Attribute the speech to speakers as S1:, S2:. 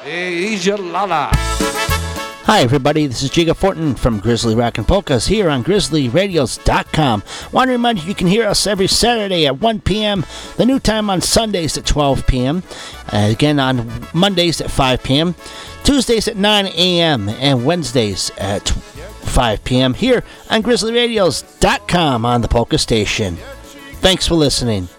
S1: Hi everybody, this is Jiga Fortin from Grizzly Rock and Polkas here on GrizzlyRadios.com. Want to remind you can hear us every Saturday at 1 p.m., the new time on Sundays at 12 p.m., again on Mondays at 5 p.m., Tuesdays at 9 a.m., and Wednesdays at 5 p.m. here on GrizzlyRadios.com on the Polka Station. Thanks for listening.